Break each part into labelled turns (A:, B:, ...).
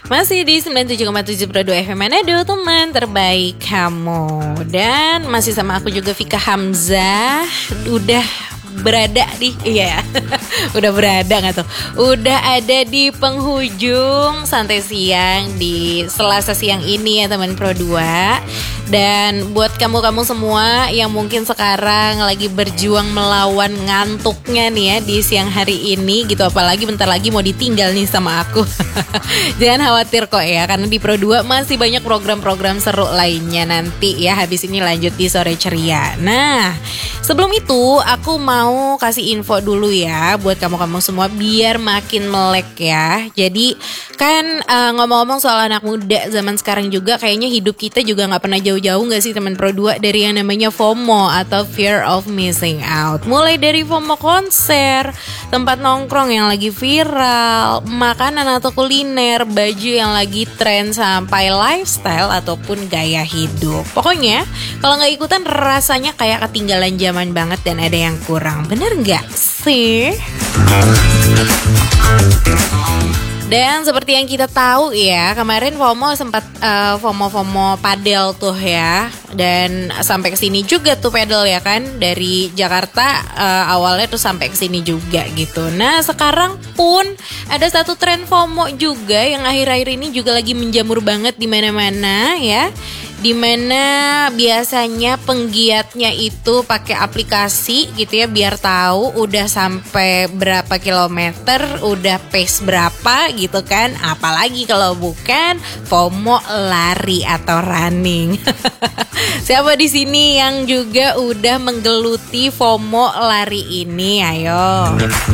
A: Masih di 97,7 Pro 2 FM Manado, teman terbaik kamu. Dan masih sama aku juga, Vika Hamzah. Udah berada di udah berada nggak tuh? Udah ada di penghujung santai siang di Selasa siang ini ya teman Pro 2. Dan buat kamu-kamu semua yang mungkin sekarang lagi berjuang melawan ngantuknya nih ya di siang hari ini gitu, apalagi bentar lagi mau ditinggal nih sama aku. Jangan khawatir kok ya, karena di Pro 2 masih banyak program-program seru lainnya nanti ya. Habis ini lanjut di Sore Ceria. Nah, sebelum itu aku mau kasih info dulu ya buat kamu-kamu semua biar makin melek ya. Jadi kan ngomong-ngomong soal anak muda zaman sekarang juga, kayaknya hidup kita juga gak pernah jauh-jauh gak sih teman Pro 2 dari yang namanya FOMO atau Fear of Missing Out. Mulai dari FOMO konser, tempat nongkrong yang lagi viral, makanan atau kuliner, baju yang lagi tren, sampai lifestyle ataupun gaya hidup. Pokoknya kalau gak ikutan rasanya kayak ketinggalan zaman banget dan ada yang kurang. Bener gak sih? Dan seperti yang kita tahu ya, kemarin FOMO sempat FOMO padel tuh ya. Dan sampai ke sini juga tuh pedal ya kan, dari Jakarta awalnya tuh sampai ke sini juga gitu. Nah, sekarang pun ada satu tren FOMO juga yang akhir-akhir ini juga lagi menjamur banget di mana-mana ya. Dimana biasanya penggiatnya itu pakai aplikasi gitu ya, biar tahu udah sampai berapa kilometer, udah pace berapa gitu kan. Apalagi kalau bukan FOMO lari atau running. Siapa di sini yang juga udah menggeluti FOMO lari ini? Ayo.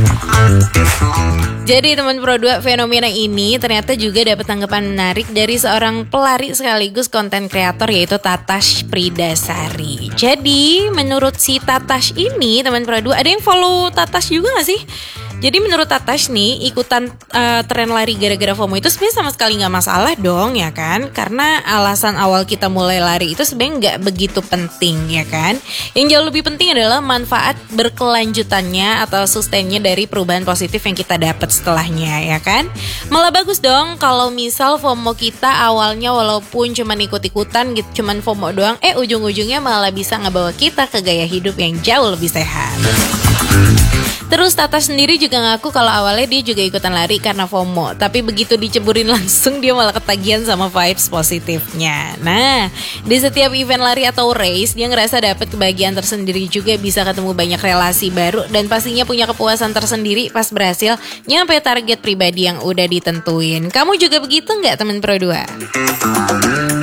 A: Jadi teman Pro 2, fenomena ini ternyata juga dapat tanggapan menarik dari seorang pelari sekaligus konten kreator, yaitu Tatash Pridasari. Jadi menurut si Tatash ini, teman Pro 2, ada yang follow Tatash juga gak sih? Jadi menurut Tatash nih, ikutan tren lari gara-gara FOMO itu sebenarnya sama sekali gak masalah dong ya kan. Karena alasan awal kita mulai lari itu sebenarnya gak begitu penting ya kan. Yang jauh lebih penting adalah manfaat berkelanjutannya atau sustainnya dari perubahan positif yang kita dapat setelahnya ya kan. Malah bagus dong kalau misal FOMO kita awalnya walaupun cuman ikut-ikutan gitu, cuman FOMO doang, ujung-ujungnya malah bisa ngebawa kita ke gaya hidup yang jauh lebih sehat. Terus Tata sendiri juga ngaku kalau awalnya dia juga ikutan lari karena FOMO, tapi begitu diceburin langsung dia malah ketagihan sama vibes positifnya. Nah, di setiap event lari atau race dia ngerasa dapat kebahagiaan tersendiri juga, bisa ketemu banyak relasi baru dan pastinya punya kepuasan tersendiri pas berhasil nyampe target pribadi yang udah ditentuin. Kamu juga begitu nggak teman Pro 2?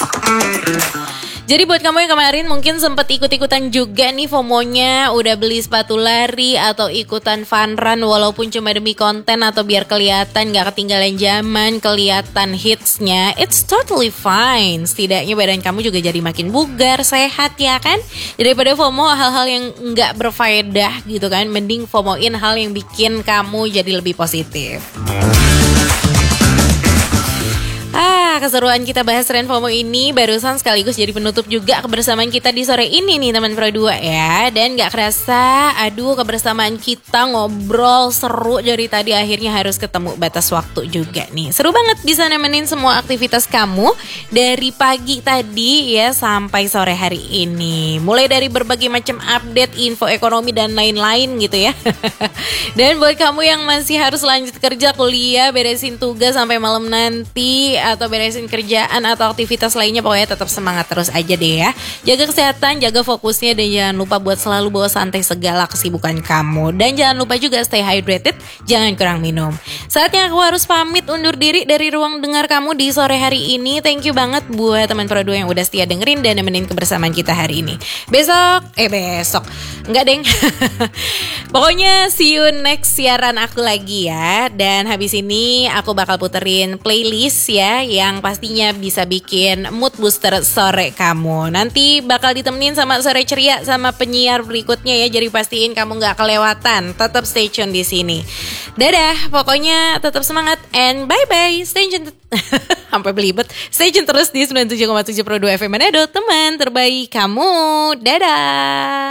A: Jadi buat kamu yang kemarin mungkin sempat ikut-ikutan juga nih FOMO-nya, udah beli sepatu lari atau ikutan fun run walaupun cuma demi konten atau biar kelihatan gak ketinggalan zaman, kelihatan hitsnya, it's totally fine. Setidaknya badan kamu juga jadi makin bugar, sehat ya kan? Daripada FOMO hal-hal yang gak berfaedah gitu kan, mending FOMO-in hal yang bikin kamu jadi lebih positif. Keseruan kita bahas tren FOMO ini barusan sekaligus jadi penutup juga kebersamaan kita di sore ini nih teman Pro 2 ya. Dan gak kerasa, kebersamaan kita ngobrol seru dari tadi akhirnya harus ketemu batas waktu juga nih. Seru banget bisa nemenin semua aktivitas kamu dari pagi tadi ya sampai sore hari ini. Mulai dari berbagai macam update, info ekonomi dan lain-lain gitu ya. Dan buat kamu yang masih harus lanjut kerja, kuliah, beresin tugas sampai malam nanti, atau beresin kerjaan atau aktivitas lainnya, pokoknya tetap semangat terus aja deh ya. Jaga kesehatan, jaga fokusnya, dan jangan lupa buat selalu bawa santai segala kesibukan kamu. Dan jangan lupa juga stay hydrated, jangan kurang minum. Saatnya aku harus pamit undur diri dari ruang dengar kamu di sore hari ini. Thank you banget buat teman Pro 2 yang udah setia dengerin dan nemenin kebersamaan kita hari ini. Besok enggak deng. Pokoknya see you next siaran aku lagi ya. Dan habis ini aku bakal puterin playlist ya, yang pastinya bisa bikin mood booster sore kamu. Nanti bakal ditemenin sama Sore Ceria sama penyiar berikutnya ya. Jadi pastiin kamu gak kelewatan. Tetap stay tune di sini. Dadah, pokoknya tetap semangat and bye-bye. Stay tune. Sampai belibet. Stay tune terus di 97,7 Pro 2 FM Manado, teman terbaik kamu. Dadah.